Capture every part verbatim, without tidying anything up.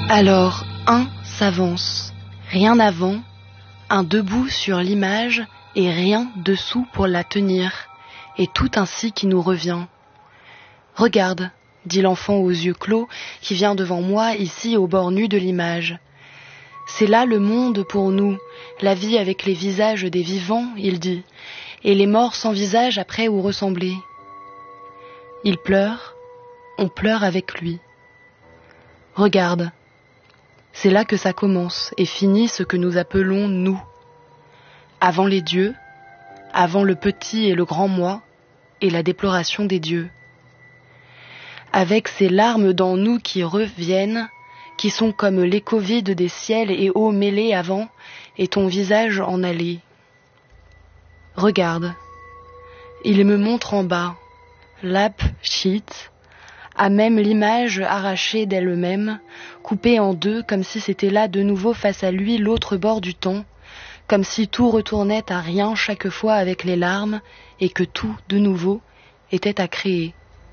Alors, un s'avance, rien avant, un debout sur l'image et rien dessous pour la tenir, et tout ainsi qui nous revient. Regarde, dit l'enfant aux yeux clos, qui vient devant moi ici au bord nu de l'image. C'est là le monde pour nous, la vie avec les visages des vivants, il dit, et les morts sans visage après où ressembler. Il pleure, on pleure avec lui. Regarde, c'est là que ça commence et finit ce que nous appelons nous. Avant les dieux, avant le petit et le grand moi, et la déploration des dieux. Avec ces larmes dans nous qui reviennent, qui sont comme l'écho vide des ciels et eaux mêlées avant, et ton visage en allée. Regarde, il me montre en bas, l'ap shit, à même l'image arrachée d'elle-même, coupée en deux comme si c'était là de nouveau face à lui l'autre bord du temps, comme si tout retournait à rien chaque fois avec les larmes et que tout, de nouveau, était à créer.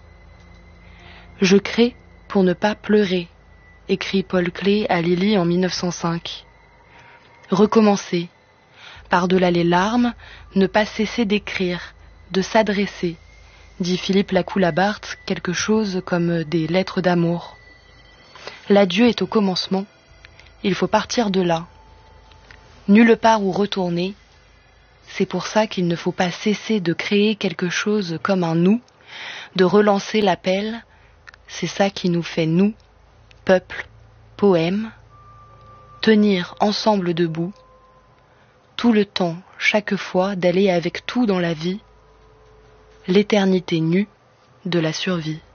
Je crée pour ne pas pleurer, écrit Paul Klee à Lily en mille neuf cent cinq. Recommencer, par-delà les larmes, ne pas cesser d'écrire, de s'adresser, dit Philippe Lacoue-Labarthe, quelque chose comme des lettres d'amour. L'adieu est au commencement, il faut partir de là. Nulle part où retourner, c'est pour ça qu'il ne faut pas cesser de créer quelque chose comme un nous, de relancer l'appel, c'est ça qui nous fait nous, peuple, poème, tenir ensemble debout, tout le temps, chaque fois, d'aller avec tout dans la vie, l'éternité nue de la survie.